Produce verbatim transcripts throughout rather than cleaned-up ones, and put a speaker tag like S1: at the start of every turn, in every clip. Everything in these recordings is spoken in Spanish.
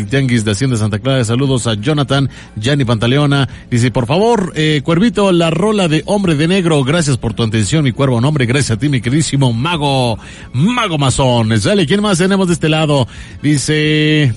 S1: del Tianguis de Hacienda Santa Clara. Saludos a Jonathan, Gianni Pantaleona. Dice, por favor, eh, Cuervito, la rola de Hombre de Negro. Gracias por tu atención, mi cuervo. Nombre, gracias a ti, mi queridísimo Mago, Mago Mazón. Sale, ¿quién más tenemos de este lado? Dice,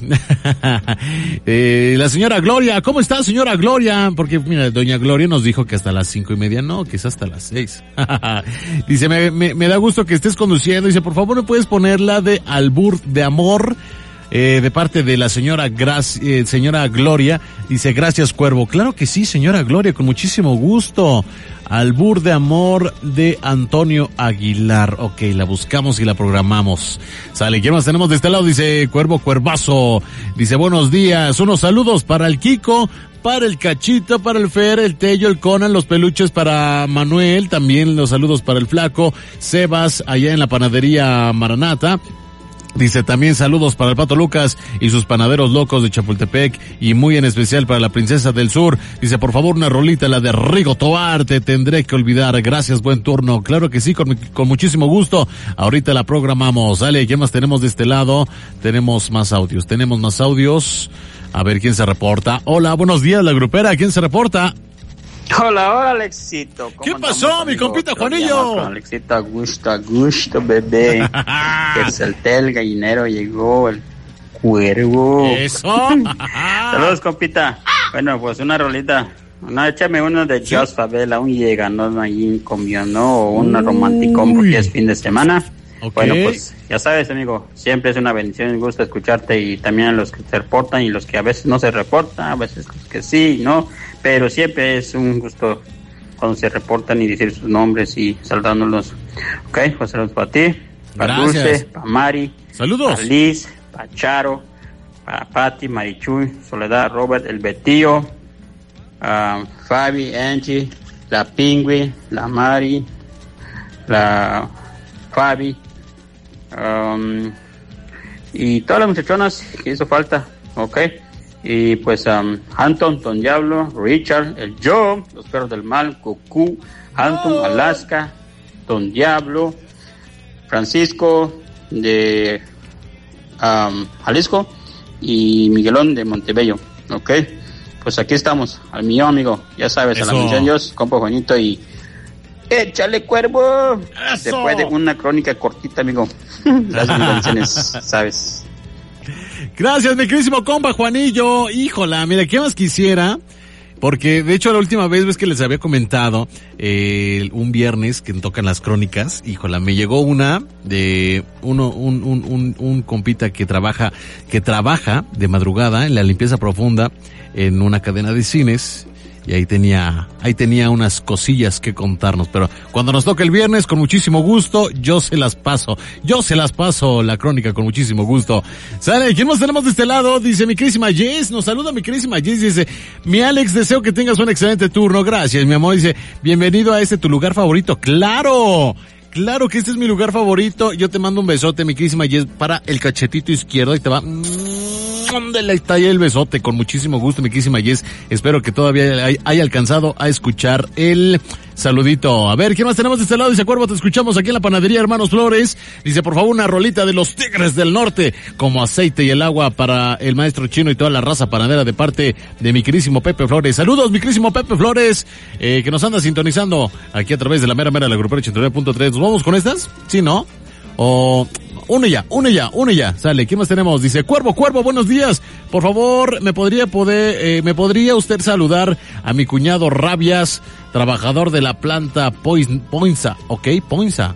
S1: eh, la señora Gloria. ¿Cómo está, señora Gloria? Porque, mira, doña Gloria nos dijo que hasta las cinco y media, no, que es hasta las seis. Dice, me, me, me da gusto que estés conduciendo. Dice, por favor, ¿me puedes poner la de Albur de Amor? Eh, de parte de la señora Gracia, eh, señora Gloria. Dice, gracias, Cuervo. Claro que sí, señora Gloria, con muchísimo gusto. Albur de Amor de Antonio Aguilar. Ok, la buscamos y la programamos. Sale, ¿quién más tenemos de este lado? Dice, Cuervo Cuervazo. Dice, buenos días, unos saludos para el Kiko, para el Cachito, para el Fer, el Tello, el Conan, los peluches para Manuel, también los saludos para el Flaco, Sebas, allá en la panadería Maranata. Dice, también saludos para el Pato Lucas y sus panaderos locos de Chapultepec, y muy en especial para la Princesa del Sur. Dice, por favor, una rolita, la de Rigo Tobar, te tendré que olvidar. Gracias, buen turno. Claro que sí, con, con muchísimo gusto. Ahorita la programamos. Dale, ¿qué más tenemos de este lado? Tenemos más audios, tenemos más audios. A ver, ¿quién se reporta? Hola, buenos días, la grupera. ¿Quién se reporta?
S2: Hola, hola, Alexito.
S1: ¿Qué pasó, mi compita Juanillo?
S2: Alexito, a gusto, a gusto, bebé. Que el el gallinero llegó, el cuervo.
S1: Eso.
S2: Saludos, compita. Bueno, pues una rolita. No, échame uno de
S1: ¿Sí?
S2: Jos Favela, un llegando ahí comió, ¿no? O una romanticón porque es fin de semana.
S1: Okay.
S2: Bueno, pues ya sabes, amigo, siempre es una bendición, un gusto escucharte, y también a los que se reportan y los que a veces no se reportan, a veces los que sí, ¿no? Pero siempre es un gusto cuando se reportan y decir sus nombres y saludándolos. Ok, pues saludos para ti, para
S1: Gracias.
S2: Dulce, para Mari,
S1: Saludos.
S2: para Liz, para Charo, para Pati, Marichuy, Soledad, Robert, el Betío, uh, Fabi, Angie, la Pingüi, la Mari, la Fabi, um, y todas las muchachonas que hizo falta, ok. Y pues um, Anton, Don Diablo, Richard, el Joe, los perros del mal, Goku, Anton, Alaska, Don Diablo, Francisco de um, Jalisco y Miguelón de Montebello, ok. Pues aquí estamos, al millón, amigo, ya sabes,
S1: Eso.
S2: a la misión Dios, compa Juanito, y échale, cuervo.
S1: Eso.
S2: Después de una crónica cortita, amigo, las canciones, sabes.
S1: Gracias, mi queridísimo compa Juanillo. Híjola, mira, ¿qué más quisiera? Porque, de hecho, la última vez, ves que les había comentado, eh, un viernes que tocan las crónicas, híjola, me llegó una de uno, un, un, un, un compita que trabaja, que trabaja de madrugada en la limpieza profunda en una cadena de cines. Y ahí tenía, ahí tenía unas cosillas que contarnos, pero cuando nos toca el viernes, con muchísimo gusto, yo se las paso, yo se las paso la crónica con muchísimo gusto. ¿Sale? ¿Quién más tenemos de este lado? Dice mi queridísima Jess, nos saluda mi queridísima Jess, dice, mi Alex, deseo que tengas un excelente turno, gracias, mi amor, dice, bienvenido a este tu lugar favorito, ¡claro! Claro que este es mi lugar favorito, yo te mando un besote, mi queridísima Jess, para el cachetito izquierdo, y te va... Ándale, está ahí el besote, con muchísimo gusto, mi queridísima Jess. Espero que todavía hay, haya alcanzado a escuchar el saludito. A ver, ¿qué más tenemos de este lado? Dice, Cuervo, te escuchamos aquí en la panadería Hermanos Flores. Dice, por favor, una rolita de los Tigres del Norte, como aceite y el agua para el maestro Chino y toda la raza panadera, de parte de mi queridísimo Pepe Flores. Saludos, mi queridísimo Pepe Flores, eh, que nos anda sintonizando aquí a través de la mera mera de la grupera ochenta y nueve punto tres. ¿Nos vamos con estas? ¿Sí, no? O... Uno ya, uno ya, uno ya. Sale, ¿qué más tenemos? Dice, Cuervo, Cuervo, buenos días. Por favor, ¿me podría poder, eh, me podría usted saludar a mi cuñado Rabias, trabajador de la planta Poin- Poinza, ¿ok? Poinza.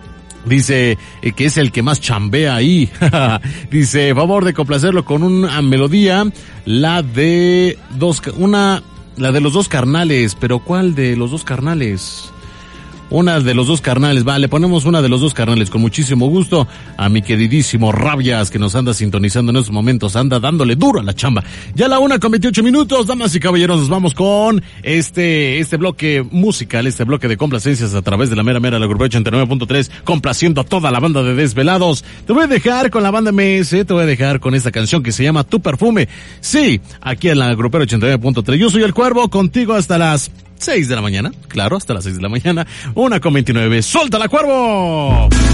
S1: Dice eh, que es el que más chambea ahí. Dice, favor de complacerlo con una melodía, la de dos, una, la de los dos carnales. Pero ¿cuál de los dos carnales? Una de los dos carnales, vale, ponemos una de los dos carnales con muchísimo gusto a mi queridísimo Rabias, que nos anda sintonizando en estos momentos, anda dándole duro a la chamba. Ya la una con veintiocho minutos, damas y caballeros, nos vamos con este este bloque musical, este bloque de complacencias a través de la mera mera, la Grupo ochenta y nueve punto tres, complaciendo a toda la banda de Desvelados. Te voy a dejar con la banda M S, te voy a dejar con esta canción que se llama Tu Perfume. Sí, aquí en la Grupo ochenta y nueve punto tres. Yo soy el Cuervo, contigo hasta las seis de la mañana, claro, hasta las seis de la mañana, una con veintinueve. ¡Suéltala, Cuervo!